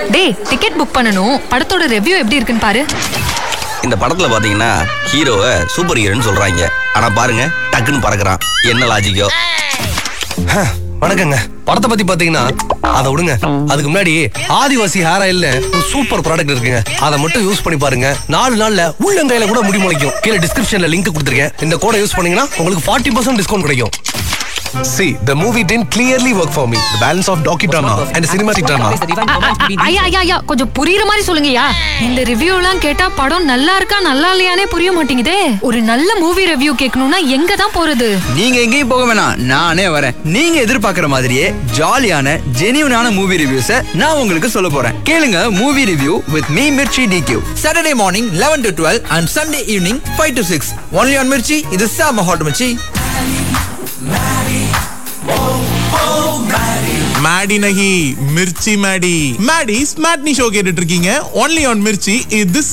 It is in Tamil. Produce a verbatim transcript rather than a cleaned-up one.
டேய், டிக்கெட் புக் பண்ணனும். படத்தோட ரிவ்யூ எப்படி இருக்குன்னு பாரு. இந்த படத்துல பாத்தீங்கன்னா ஹீரோவை சூப்பர் ஹீரோன்னு சொல்றாங்க. ஆனா பாருங்க டக்குன்னு பறக்குறான். என்ன லாஜிக்கோ? வணக்கங்க. படத்தை பத்தி பாத்தீங்கன்னா அதை விடுங்க. அதுக்கு முன்னாடி ஆதிவாசி ஹேர் ஆயில்ல ஒரு சூப்பர் ப்ராடக்ட் இருக்குங்க. அதை மட்டும் யூஸ் பண்ணி பாருங்க. நாலு நாள்ல உள்ளங்கையில கூட முடி முளைக்கும். கீழே டிஸ்கிரிப்ஷன்ல லிங்க் கொடுத்துருக்கேன். இந்த கோடை யூஸ் பண்ணீங்கன்னா உங்களுக்கு ஃபார்ட்டி பர்சன்ட் டிஸ்கவுண்ட் கிடைக்கும். See, the movie didn't clearly work for me. The balance of docudrama and cinematic drama. ஐயா ஐயா ஐயா கொஞ்சம் புரியுற மாதிரி சொல்லுங்கயா. இந்த ரிவ்யூ எல்லாம் கேட்டா படம் நல்லா இருக்கா நல்லா இல்லையானே புரிய மாட்டேங்குதே. ஒரு நல்ல மூவி ரிவ்யூ கேட்கணும்னா எங்க தான் போறது? நீங்க எங்கேயும் போக வேணாம், நானே வரேன். நீங்க எதிர்பார்க்கிற மாதிரியே ஜாலியான ஜெனியூனான மூவி ரிவ்யூஸை நான் உங்களுக்கு சொல்ல போறேன். கேளுங்க movie review with me Mirchi டிக்யூ. Saturday morning eleven to twelve and Sunday evening five to six. Only on Mirchi. இது சாம ஹாட் மிர்ச்சி. मैडी नहीं मिर्ची मैडी मैडी स्मार्टनी शो கேட்டுட்டு இருக்கீங்க. only on मिर्ची. இது